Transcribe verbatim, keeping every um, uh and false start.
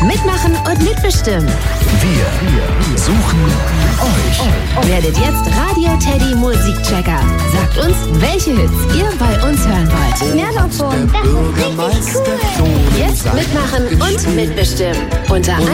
Mitmachen und mitbestimmen. Wir suchen euch. Werdet jetzt Radio Teddy Musikchecker. Sagt uns, welche Hits ihr bei uns hören wollt. Mehr davon. Der Bürgermeister Dohle Jetzt sagt, mitmachen und mitbestimmen. Unter